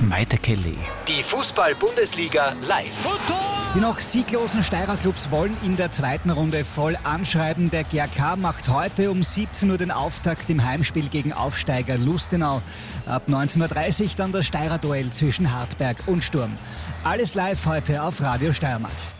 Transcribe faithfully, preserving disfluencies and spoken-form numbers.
Maite Kelly. Die Fußball-Bundesliga live. Die noch sieglosen Steirer Clubs wollen in der zweiten Runde voll anschreiben. Der G A K macht heute um siebzehn Uhr den Auftakt im Heimspiel gegen Aufsteiger Lustenau. Ab neunzehn Uhr dreißig dann das Steirer Duell zwischen Hartberg und Sturm. Alles live heute auf Radio Steiermark.